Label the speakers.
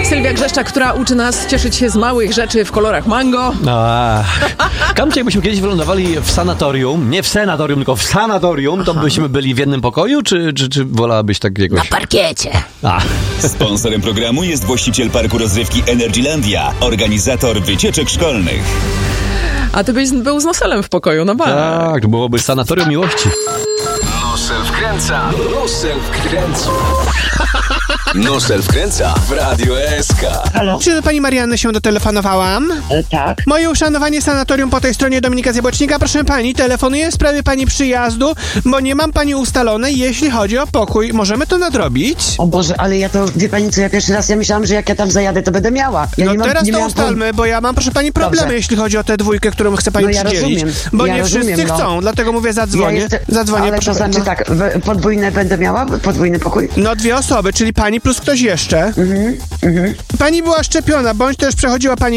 Speaker 1: Sylwia Grzeszczak, która uczy nas cieszyć się z małych rzeczy w kolorach mango.
Speaker 2: Kamcie, jakbyśmy kiedyś wylądowali w sanatorium, nie w senatorium, tylko w sanatorium, to byśmy byli w jednym pokoju, czy wolałabyś tak jakoś...
Speaker 3: Na parkiecie.
Speaker 4: Sponsorem programu jest właściciel parku rozrywki Energylandia, organizator wycieczek szkolnych.
Speaker 1: A ty byś był z Noselem w pokoju, no ba.
Speaker 2: Tak, to byłoby sanatorium miłości.
Speaker 5: Nosel wkręca. Nosel wkręca. Nosel wkręca w Radio SK.
Speaker 6: Halo? Czy do pani Marianny się dotelefonowałam?
Speaker 7: Tak.
Speaker 6: Moje uszanowanie sanatorium po tej stronie Dominika Zjebocznika. Proszę pani, telefonuję w sprawie pani przyjazdu, bo nie mam pani ustalone, jeśli chodzi o pokój. Możemy to nadrobić?
Speaker 7: O Boże, ale ja to, wie pani co, ja pierwszy raz, ja myślałam, że jak ja tam zajadę, to będę miała. Ja
Speaker 6: Teraz to ustalmy, bo ja mam, proszę pani, problemy,
Speaker 7: Dobrze.
Speaker 6: jeśli chodzi o tę dwójkę, którą chce pani przydzielić.
Speaker 7: Rozumiem.
Speaker 6: Bo
Speaker 7: ja
Speaker 6: nie
Speaker 7: rozumiem,
Speaker 6: wszyscy chcą, dlatego mówię zadzwonię. Zadzwonię,
Speaker 7: ale
Speaker 6: proszę
Speaker 7: to znaczy tak, podwójne będę miała? Podwójny pokój?
Speaker 6: No 2 osoby, czyli pani plus ktoś jeszcze. Pani była szczepiona, bądź też przechodziła pani